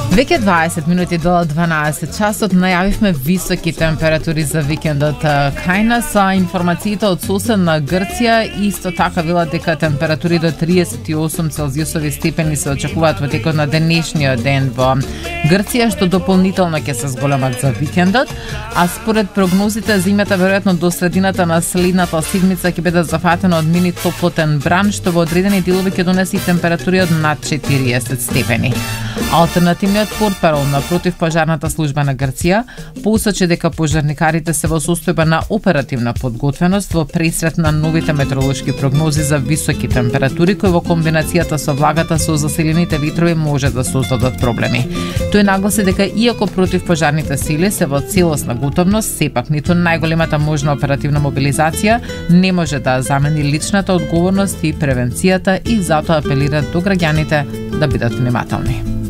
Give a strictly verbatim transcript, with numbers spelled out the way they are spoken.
Веќе дваесет минути до дванаесет часот најавивме високи температури за викендот кај нас, а информациите од соседна Грција исто така велат дека температури до триесет и осум целзиусови степени се очекуваат во текот на денешниот ден во Грција, што дополнително ќе се зголемат за викендот, а според прогнозите зимата веројатно до средината на следната седмица ќе биде зафатена од мини топлотен бран, што во одредени делови ќе донесе и температури од над четириесет степени. Алтернативниот портпарол на противпожарната служба на Грција посочи дека пожарникарите се во состојба на оперативна подготвеност во пресрет на новите метеоролошки прогнози за високи температури кои во комбинацијата со влагата со засилените ветрови може да создадат проблеми. Тој нагласи дека иако противпожарните сили се во целосна готовност, сепак ниту најголемата можна оперативна мобилизација не може да замени личната одговорност и превенцијата и затоа апелираат до граѓаните да бидат внимателни.